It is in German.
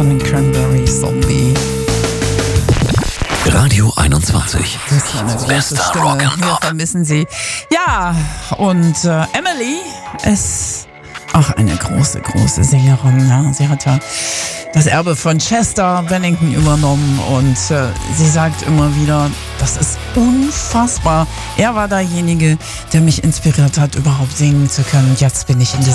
von den Cranberries Zombie. Radio 21. Bester Rock and Pop. Wir vermissen sie. Ja, und Emily ist auch eine große, große Sängerin. Ja. Sie hat ja das Erbe von Chester Bennington übernommen und sie sagt immer wieder, das ist unfassbar. Er war derjenige, der mich inspiriert hat, überhaupt singen zu können. Und jetzt bin ich in